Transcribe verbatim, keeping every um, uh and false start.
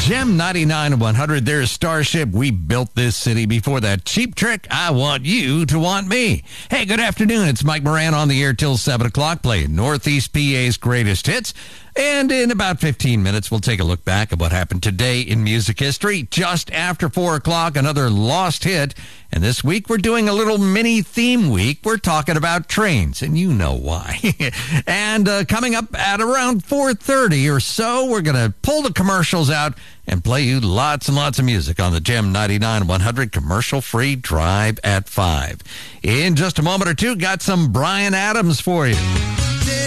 Gem ninety-nine one hundred, there's Starship. We built this city. Before that, Cheap Trick, I Want You to Want Me. Hey, good afternoon. It's Mike Moran on the air till seven o'clock, playing Northeast P A's greatest hits. And in about fifteen minutes, we'll take a look back at what happened today in music history. Just after four o'clock, another lost hit. And this week, we're doing a little mini theme week. We're talking about trains, and you know why. and uh, coming up at around four thirty or so, we're going to pull the commercials out and play you lots and lots of music on the Gem ninety-nine one hundred commercial-free Drive at five. In just a moment or two, got some Bryan Adams for you.